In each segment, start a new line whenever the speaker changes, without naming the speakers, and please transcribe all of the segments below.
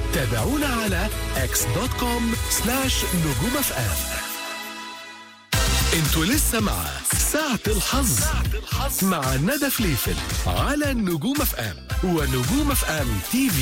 تابعونا على x.com/نجوم FM. انتوا لسه مع ساعة الحظ مع ندى فليفل على نجوم FM ونجوم FM TV.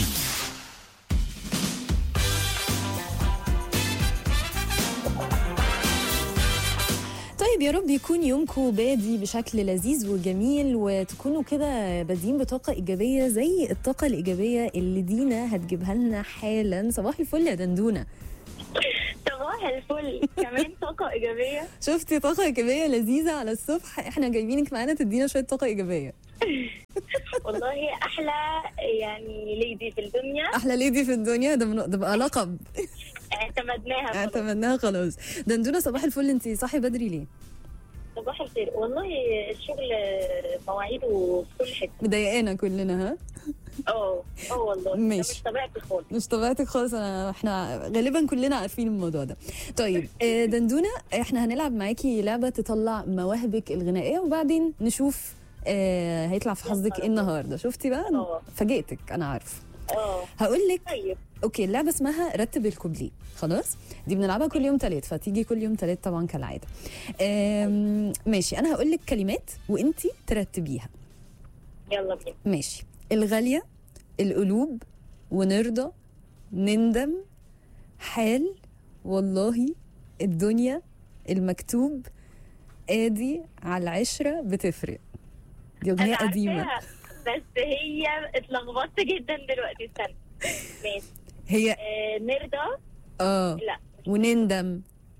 طيب يا رب يكون يومكم بادي بشكل لذيذ وجميل، وتكونوا كده بادين بطاقة إيجابية زي الطاقة الإيجابية اللي دينا هتجيبها لنا حالا. صباح الفل يا دندونة.
صباح الفل. كمان طاقة إيجابية.
شفتي طاقة إيجابية لذيذة على الصبح؟ احنا جايبينك معانا تدينا شوية طاقة إيجابية.
والله أحلى يعني ليدي في الدنيا.
أحلى ليدي في الدنيا، ده بقى لقب.
اعتمدناها
خلاص. دندونة صباح الفل، انتي صاحي بدري ليه؟
صباح الخير. والله الشغل مواعيده في كل حتة
مضايقانا كلنا. ها؟
والله
ماشي.
مش طبيعتي خالص.
مش طبيعتك خالص. احنا غالبا كلنا عارفين الموضوع ده. طيب دندونة، احنا هنلعب معاكي لعبة تطلع مواهبك الغنائية، وبعدين نشوف هيطلع في حظك ايه النهارده. شفتي بقى؟ فاجئتك انا عارفه. هقول لك.
طيب
اوكي، اللعبه اسمها رتب الكوبليه. خلاص، دي بنلعبها كل يوم تلات، فتيجي كل يوم تلات طبعا كالعاده. ماشي، انا هقول لك كلمات وانتي ترتبيها.
يلا بينا.
ماشي. الغاليه، القلوب، ونرضى، نندم، حال، والله، الدنيا، المكتوب، ادي، على العشره، بتفرق. دي اغنيه قديمه
بس هي اتلخبطت جدا دلوقتي. استنى. ماشي.
هي
نرضى. لا،
ونندم.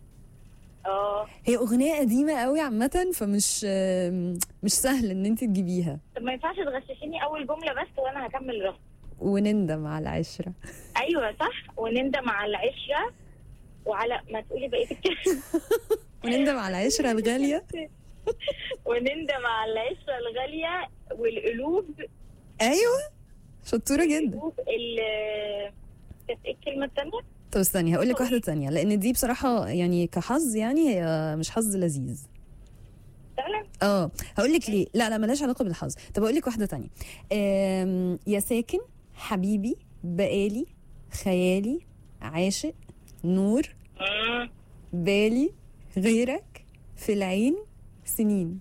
هي اغنيه قديمه قوي عامه، فمش مش سهل ان انت تجيبيها.
طب ما ينفعش تغششيني اول جمله بس وانا هكمل رفض.
ونندم على العشره.
ايوه صح، ونندم على العشره وعلى ما تقولي بقيه الكلمه.
ونندم على العشره الغاليه.
ونندم على العشره الغاليه والقلوب.
ايوه شطوره جدا.
كانت ايه الكلمه الثانيه؟
طب استني هقول لك واحده ثانيه، لان دي بصراحه يعني كحظ يعني هي مش حظ لذيذ
فعلا.
هقول لك ليه. لا مالهاش علاقه بالحظ. طب اقول لك واحده ثانيه. يا ساكن، حبيبي، بقالي، خيالي، عاشق، نور، بالي، غيرك، في العين، سنين.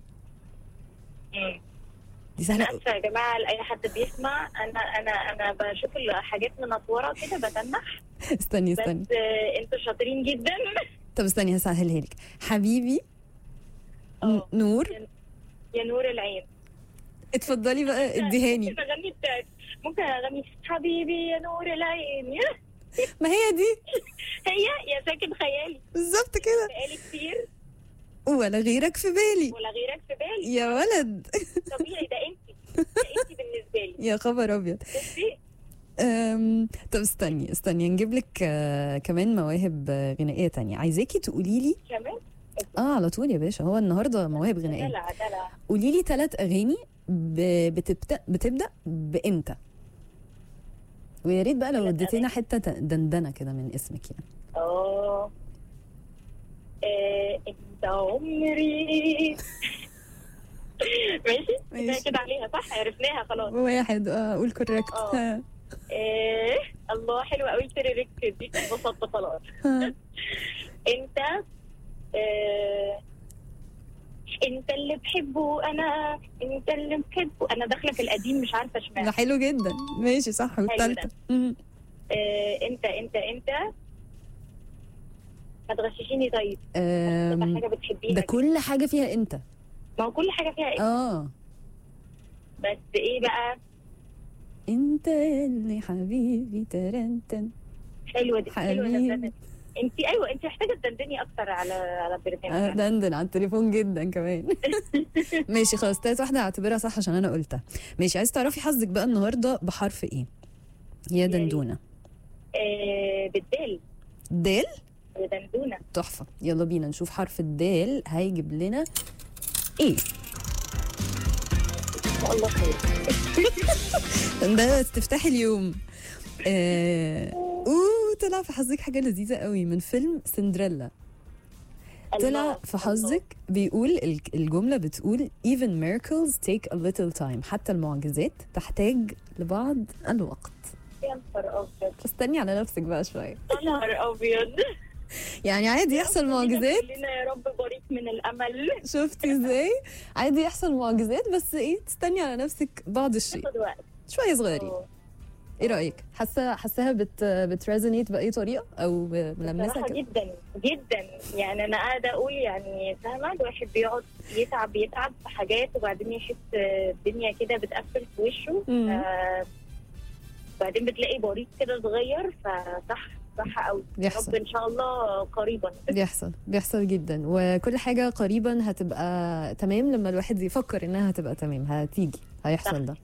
دي سهله.
انا اسفه يا جماعه لاي حد بيسمع. انا بشوف الحاجات منطوره كده بتنح.
استني
بس انتوا شاطرين جدا.
طب استني هسهلها لك. حبيبي، نور،
يا نور العين.
اتفضلي بقى اديهاني.
ممكن اغني حبيبي يا نور العين.
ما هي دي.
هي يا ساكن خيالي.
بالظبط كده.
بقالي كتير.
ولا غيرك في بالي.
ولا غيرك في بالي
يا ولد.
طبيعي، ده انت بالنسبه لي.
يا خبر ابيض. طب استني نجيب لك كمان مواهب غنائيه تانية. عايزاكي تقولي لي
كمان.
على طول يا باشا، هو النهارده مواهب غنائيه.
دلع.
قولي لي 3 اغاني بتبدا بانت، ويا ريت بقى لو اديتينا حته دندنه كده من اسمك يعني.
انت عمري. ماشي كده عليها صح، عرفناها خلاص.
واحد قول كوريكت.
الله حلوه قوي التريريك دي، اتبسطت خلاص. انت انت اللي بحبه انا، انت اللي بحبه انا. داخله في القديم مش عارفه اشمعنى.
حلو جدا. ماشي صح. والثالثه
انت ما تغششيني. طيب حاجه بتحبيها
ده كل حاجه فيها انت.
ما هو كل حاجه فيها انت. بس ايه بقى؟
انت اللي حبيبي ترنتن.
حلوه دي. حلوه ده. انت ايوه انت محتاجه تدندني اكتر على البرنامج.
دندن على التليفون جدا كمان. ماشي خلاص، تالت واحده هعتبرها صح عشان انا قلتها. ماشي، عايز تعرفي حظك بقى النهارده بحرف ايه يا دندونه؟
بالدال.
دال
يا دندونه.
تحفه. يلا بينا نشوف حرف الدال هيجيب لنا ايه.
الله خير.
ده استفتاح اليوم. طلع في حظك حاجه لذيذه قوي من فيلم سندريلا. طلع في حظك بيقول الجمله بتقول even miracles take a little time. حتى المعجزات تحتاج لبعض الوقت.
يا نهار ابيض،
استني على نفسك بقى شويه.
يا نهار ابيض.
يعني عادي يحصل معجزات.
كلنا يا رب بريق من الامل.
شفتي ازاي؟ عادي يحصل معجزات، بس ايه، تستني على نفسك بعض الشيء
خد وقت
شويه صغيرين. ايه رايك؟ حاساها بتريزونيت باي طريقه او ملمسه
بصراحة
كده؟
جدا جدا. يعني انا قاعده اقول يعني فاهمه، الواحد بيقعد يتعب في حاجات وبعدين يحس الدنيا كده بتقفل في وشه. بعدين بتلاقي بريق كده صغير، فصح صح قوي.
بيحصل.
رب ان شاء الله قريبا.
بيحصل جدا، وكل حاجه قريبا هتبقى تمام لما الواحد يفكر انها هتبقى تمام، هتيجي، هيحصل ده.